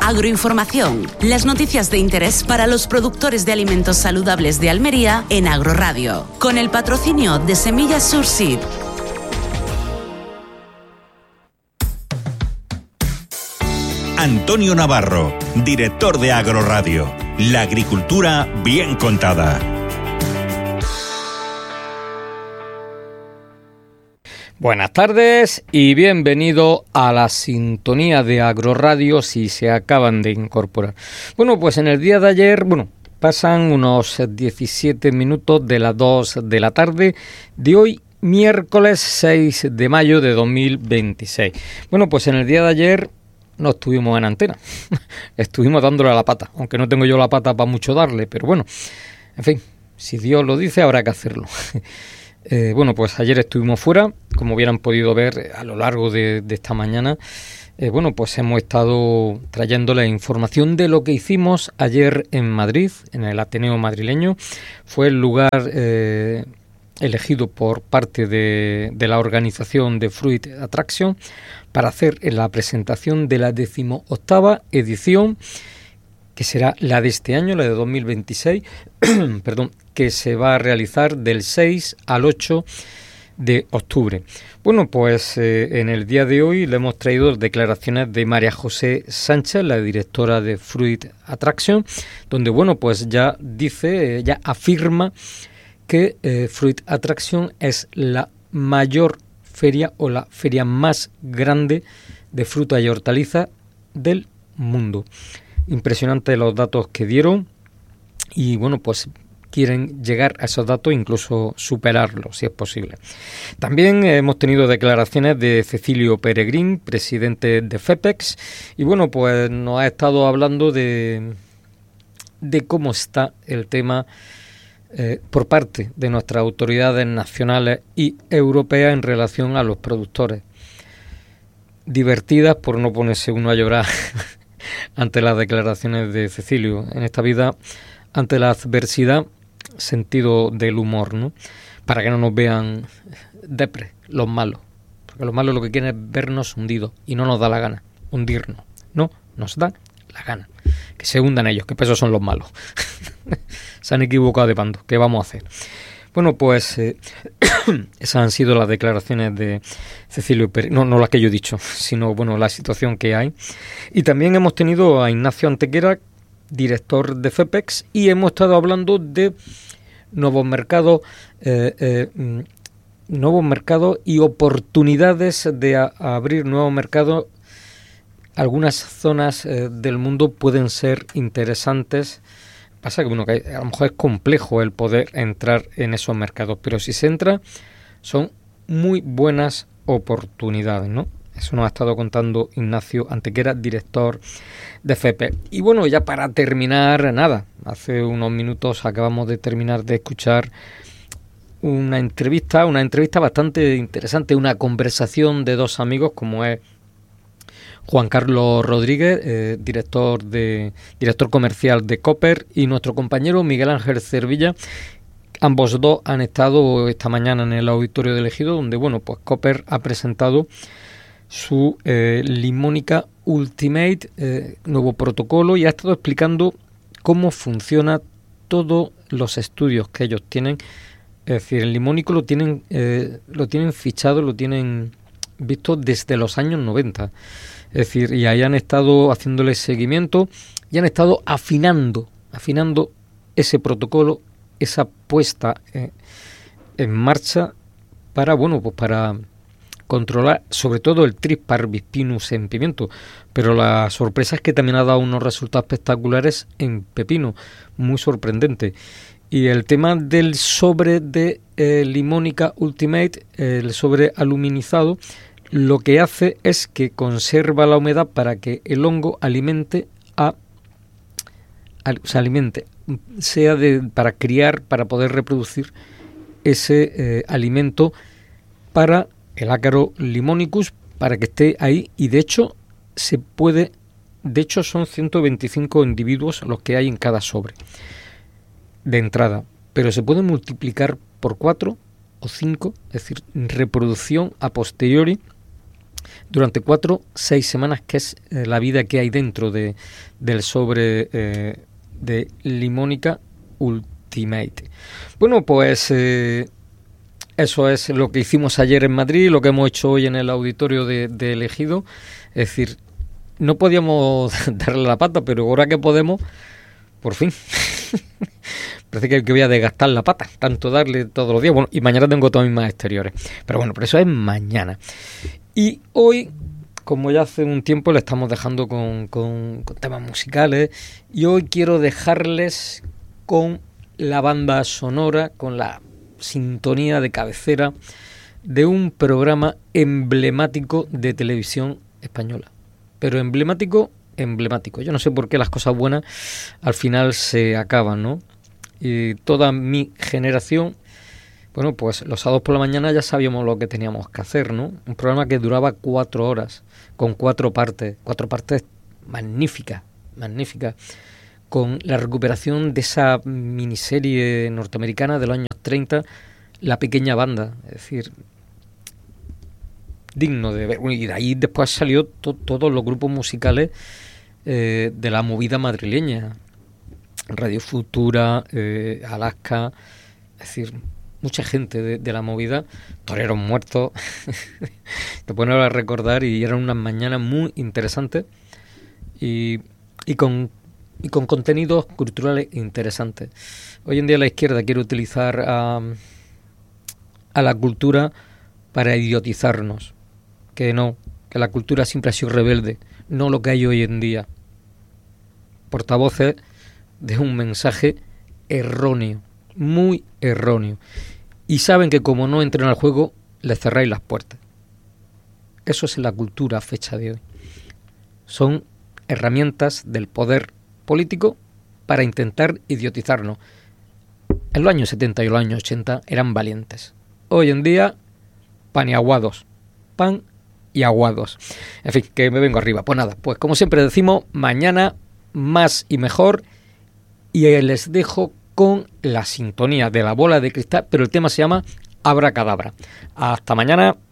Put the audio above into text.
Agroinformación, las noticias de interés para los productores de alimentos saludables de Almería en Agroradio, con el patrocinio de Semillas Surseed. Antonio Navarro, director de Agroradio. La agricultura bien contada. Buenas tardes y bienvenido a la sintonía de Agroradio si se acaban de incorporar. Bueno, pues en el día de ayer, pasan unos 17 minutos de las 2 de la tarde de hoy, miércoles 6 de mayo de 2026. Bueno, pues en el día de ayer no estuvimos en antena, estuvimos dándole a la pata, aunque no tengo yo la pata para mucho darle, pero bueno, en fin, si Dios lo dice habrá que hacerlo. Pues ayer estuvimos fuera, como hubieran podido ver a lo largo de esta mañana. Pues hemos estado trayéndole información de lo que hicimos ayer en Madrid, en el Ateneo madrileño. Fue el lugar elegido por parte de la organización de Fruit Attraction para hacer la presentación de la 18ª edición, que será la de este año, la de 2026, que se va a realizar del 6 al 8 de octubre. Bueno, pues en el día de hoy le hemos traído declaraciones de María José Sánchez, la directora de Fruit Attraction, donde, pues ya dice, ya afirma que Fruit Attraction es la mayor feria o la feria más grande de fruta y hortaliza del mundo. Impresionante los datos que dieron y pues quieren llegar a esos datos, incluso superarlos si es posible. También hemos tenido declaraciones de Cecilio Peregrín, presidente de FEPEX, y pues nos ha estado hablando de cómo está el tema por parte de nuestras autoridades nacionales y europeas en relación a los productores. Divertidas por no ponerse uno a llorar ante las declaraciones de Cecilio. En esta vida, ante la adversidad, sentido del humor, ¿no? Para que no nos vean depre, los malos. Porque los malos lo que quieren es vernos hundidos y no nos da la gana hundirnos. No, nos da la gana. Que se hundan ellos, que esos son los malos. Se han equivocado de bando. ¿Qué vamos a hacer? Esas han sido las declaraciones de Cecilio Pérez, no las que yo he dicho, sino la situación que hay. Y también hemos tenido a Ignacio Antequera, director de FEPEX, y hemos estado hablando de nuevos mercados y oportunidades de abrir nuevos mercados. Algunas zonas del mundo pueden ser interesantes. Pasa que que a lo mejor es complejo el poder entrar en esos mercados, pero si se entra, son muy buenas oportunidades, ¿no? Eso nos ha estado contando Ignacio Antequera, director de FEPE. Y ya para terminar, hace unos minutos acabamos de terminar de escuchar una entrevista bastante interesante, una conversación de dos amigos, como es Juan Carlos Rodríguez, director comercial de Cooper, y nuestro compañero Miguel Ángel Cervilla. Ambos dos han estado esta mañana en el auditorio de Ejido, donde Cooper ha presentado su Limónica Ultimate, nuevo protocolo, y ha estado explicando cómo funciona todos los estudios que ellos tienen. Es decir, el limónico lo tienen fichado, lo tienen visto desde los años 90. Es decir, y ahí han estado haciéndole seguimiento y han estado afinando ese protocolo, esa puesta en marcha para controlar sobre todo el Trix parvispinus en pimiento, pero la sorpresa es que también ha dado unos resultados espectaculares en pepino, muy sorprendente. Y el tema del sobre de Limónica Ultimate, el sobre aluminizado, lo que hace es que conserva la humedad para que el hongo para criar, para poder reproducir ese alimento para el ácaro limonicus, para que esté ahí. Y de hecho son 125 individuos los que hay en cada sobre de entrada, pero se puede multiplicar por 4 o 5, es decir, reproducción a posteriori durante 4-6 semanas, que es la vida que hay dentro del sobre de Limónica Ultimate. Bueno, pues eso es lo que hicimos ayer en Madrid, lo que hemos hecho hoy en el auditorio de El Ejido. Es decir, no podíamos darle la pata, pero ahora que podemos, por fin. Parece que voy a desgastar la pata, tanto darle todos los días. Bueno, y mañana tengo todas mis más exteriores. Pero bueno, pero eso es mañana. Y hoy, como ya hace un tiempo, le estamos dejando con temas musicales. Y hoy quiero dejarles con la banda sonora, con la sintonía de cabecera de un programa emblemático de televisión española. Pero emblemático. Yo no sé por qué las cosas buenas al final se acaban, ¿no? Y toda mi generación, bueno, pues los sábados por la mañana ya sabíamos lo que teníamos que hacer, ¿no? Un programa que duraba 4 horas, con 4 partes magníficas, con la recuperación de esa miniserie norteamericana de los años 30, La Pequeña Banda, es decir, digno de ver. Y de ahí después salió todos los grupos musicales de la movida madrileña, Radio Futura, Alaska, es decir, mucha gente de la movida, Toreros Muertos, te pones a recordar, y eran unas mañanas muy interesantes y con contenidos culturales interesantes. Hoy en día la izquierda quiere utilizar a la cultura para idiotizarnos, que no, que la cultura siempre ha sido rebelde, no lo que hay hoy en día. Portavoces de un mensaje erróneo, muy erróneo, y saben que como no entren al juego, les cerráis las puertas. Eso es la cultura a fecha de hoy. Son herramientas del poder político para intentar idiotizarnos. En los años 70 y los años 80 eran valientes. Hoy en día, pan y aguados. Pan y aguados. En fin, que me vengo arriba. Pues nada, pues como siempre decimos, mañana más y mejor. Y les dejo con la sintonía de La Bola de Cristal, pero el tema se llama Abracadabra. Hasta mañana.